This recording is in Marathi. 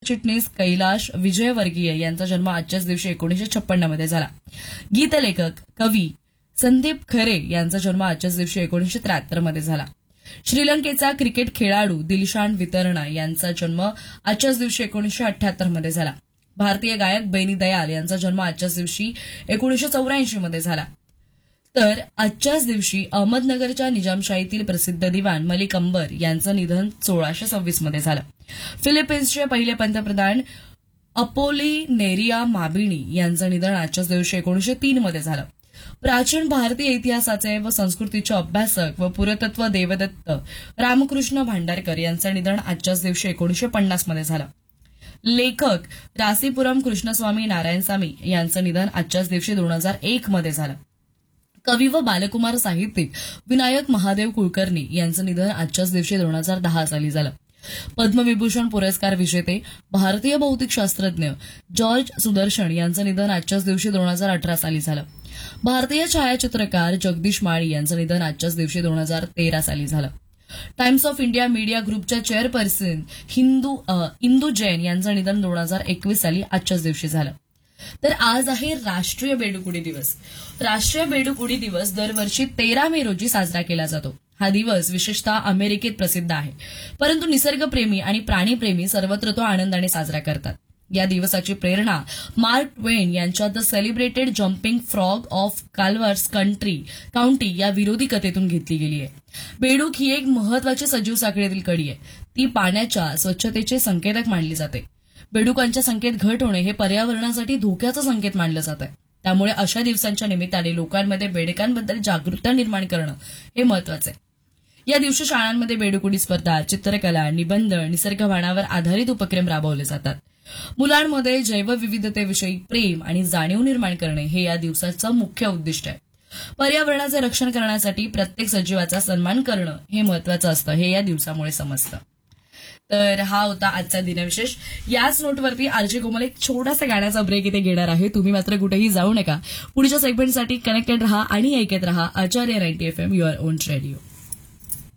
सरचिटणीस कैलाश विजयवर्गीय यांचा जन्म आजच्याच दिवशी 1956 मध्ये झाला. गीतलेखक कवी संदीप खरे यांचा जन्म आजच्याच दिवशी 1973 मध्ये झाला. श्रीलंकेचा क्रिकेट खेळाडू दिलशान वितरणा यांचा जन्म आजच्याच दिवशी 1978 मध्ये झाला. भारतीय गायक बेनी दयाल यांचा जन्म आजच्याच दिवशी 1984 मध्ये झाला. तर आजच्याच दिवशी अहमदनगरच्या निजामशाहीतील प्रसिद्ध दिवाण मलिक अंबर यांचं निधन 1626 मध्ये झालं. फिलिपिन्सचे पहिले पंतप्रधान अपोलिनेरिया माबिनी यांचं निधन आजच्याच दिवशी 1903 मध्ये झालं. प्राचीन भारतीय इतिहासाचे व संस्कृतीचे अभ्यासक व पुरातत्व देवदत्त रामकृष्ण भांडारकर यांचं निधन आजच्याच दिवशी 1950 मध्ये झालं. लेखक रासीपुरम कृष्णस्वामी नारायणसामी यांचं निधन आजच्याच दिवशी 2001 मध्ये झालं. कवी व बालकुमार साहित्यिक विनायक महादेव कुलकर्णी यांचं निधन आजच्याच दिवशी 2010 साली झालं. पद्मविभूषण पुरस्कार विजेते भारतीय भौतिकशास्त्रज्ञ जॉर्ज सुदर्शन यांचं निधन आजच्याच दिवशी 2018 साली झालं. भारतीय छायाचित्रकार जगदीश माळी यांचं निधन आजच्याच दिवशी 2013 साली झालं. टाइम्स ऑफ इंडिया मीडिया ग्रुपच्या चेअरपर्सन इंदू जैन यांचं निधन 2021 साली आजच्याच दिवशी झालं. तर आज आहे राष्ट्रीय बेडूकुडी दिवस. राष्ट्रीय बेडूकुडी दिवस दरवर्षी 13 मे रोजी साजरा केला जातो. हा दिवस विशेषतः अमेरिकेत प्रसिद्ध आहे, परंतु निसर्गप्रेमी आणि प्राणीप्रेमी सर्वत्र तो आनंदाने साजरा करतात. या दिवसाची प्रेरणा मार्क ट्वेन यांच्या the celebrated jumping frog of काल्वर्स county या विरोधी कथेतून घेतली गेली आहे. बेडूक ही एक महत्वाची सजीव साखळीतील कडी आहे. ती पाण्याच्या स्वच्छतेचे संकेतक मानली जाते. बेडुकांच्या संख्येत घट होणे हे पर्यावरणासाठी धोक्याचा संकेत मानलं जात आहे. त्यामुळे अशा दिवसांच्या निमित्ताने लोकांमध्ये बेडकांबद्दल जागरूकता निर्माण करणं हे महत्वाचं आहे. या दिवशी शाळांमध्ये बेडुकुडी स्पर्धा, चित्रकला, निबंध, निसर्गवाणावर आधारित उपक्रम राबवले जातात. मुलांमध्ये जैवविविधतेविषयी प्रेम आणि जाणीव निर्माण करणे हे या दिवसाचं मुख्य उद्दिष्ट आहे. पर्यावरणाचे रक्षण करण्यासाठी प्रत्येक सजीवाचा सन्मान करणं हे महत्वाचं असतं, हे या दिवसामुळे समजतं. तर हा होता आजचा दिनविशेष. याच नोटवरती आरजे कोमल एक छोटासा गाण्याचा ब्रेक इथे घेणार आहे. तुम्ही मात्र कुठेही जाऊ नका. पुढच्या सेगमेंटसाठी कनेक्टेड रहा आणि ऐकत रहा आचार्य 90 FM युअर ओन रेडिओ.